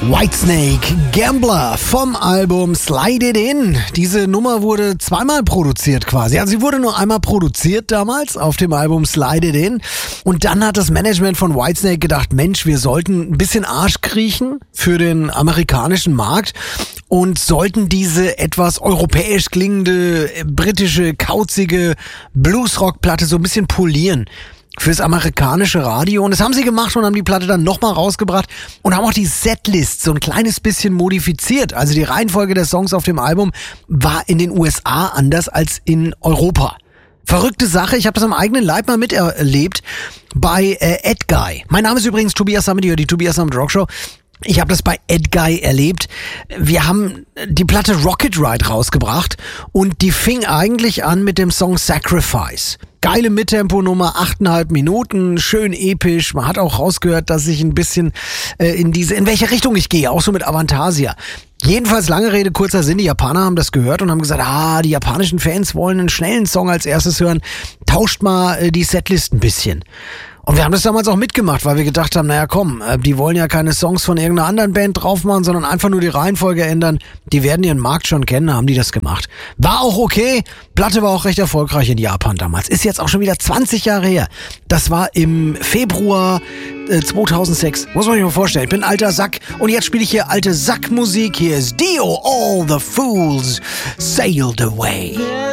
Whitesnake, Gambler vom Album Slide It In. Diese Nummer wurde zweimal produziert quasi. Also sie wurde nur einmal produziert damals auf dem Album Slide It In. Und dann hat das Management von Whitesnake gedacht, Mensch, wir sollten ein bisschen Arsch kriechen für den amerikanischen Markt und sollten diese etwas europäisch klingende, britische, kauzige Bluesrock-Platte so ein bisschen polieren fürs amerikanische Radio. Und das haben sie gemacht und haben die Platte dann nochmal rausgebracht und haben auch die Setlist so ein kleines bisschen modifiziert. Also die Reihenfolge der Songs auf dem Album war in den USA anders als in Europa. Verrückte Sache, ich habe das am eigenen Leib mal miterlebt bei Edguy. Mein Name ist übrigens Tobias Sammet, die Tobias Sammet Rock Show. Ich habe das bei Edguy erlebt. Wir haben die Platte Rocket Ride rausgebracht und die fing eigentlich an mit dem Song Sacrifice. Geile Mittempo-Nummer, 8,5 Minuten, schön episch. Man hat auch rausgehört, dass ich ein bisschen in welche Richtung ich gehe, auch so mit Avantasia. Jedenfalls, lange Rede, kurzer Sinn, die Japaner haben das gehört und haben gesagt, die japanischen Fans wollen einen schnellen Song als erstes hören. Tauscht mal die Setlist ein bisschen. Und wir haben das damals auch mitgemacht, weil wir gedacht haben, naja komm, die wollen ja keine Songs von irgendeiner anderen Band drauf machen, sondern einfach nur die Reihenfolge ändern. Die werden ihren Markt schon kennen, haben die das gemacht. War auch okay, Platte war auch recht erfolgreich in Japan damals. Ist jetzt auch schon wieder 20 Jahre her. Das war im Februar 2006. Muss man sich mal vorstellen, ich bin ein alter Sack und jetzt spiele ich hier alte Sackmusik. Hier ist Dio, All the Fools Sailed Away.